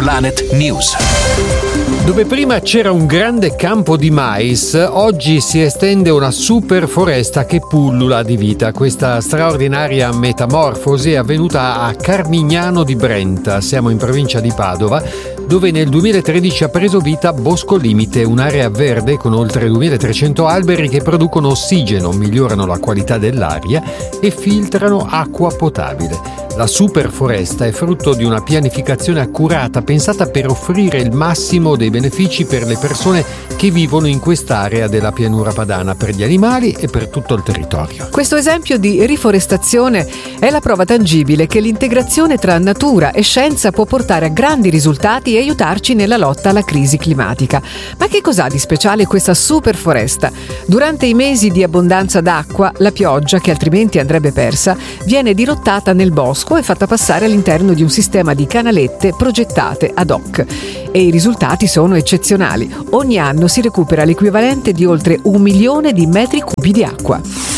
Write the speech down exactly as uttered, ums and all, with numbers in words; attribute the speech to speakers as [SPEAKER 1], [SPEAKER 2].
[SPEAKER 1] Planet News.
[SPEAKER 2] Dove prima c'era un grande campo di mais, oggi si estende una super foresta che pullula di vita. Questa straordinaria metamorfosi è avvenuta a Carmignano di Brenta, siamo in provincia di Padova, dove nel duemilatredici ha preso vita Bosco Limite, un'area verde con oltre duemilatrecento alberi che producono ossigeno, migliorano la qualità dell'aria e filtrano acqua potabile. La superforesta è frutto di una pianificazione accurata pensata per offrire il massimo dei benefici per le persone che vivono in quest'area della pianura padana, per gli animali e per tutto il territorio.
[SPEAKER 3] Questo esempio di riforestazione è la prova tangibile che l'integrazione tra natura e scienza può portare a grandi risultati e aiutarci nella lotta alla crisi climatica. Ma che cos'ha di speciale questa superforesta? Durante i mesi di abbondanza d'acqua, la pioggia, che altrimenti andrebbe persa, viene dirottata nel bosco e fatta passare all'interno di un sistema di canalette progettate ad hoc. E i risultati sono eccezionali. Ogni anno si recupera l'equivalente di oltre un milione di metri cubi di acqua.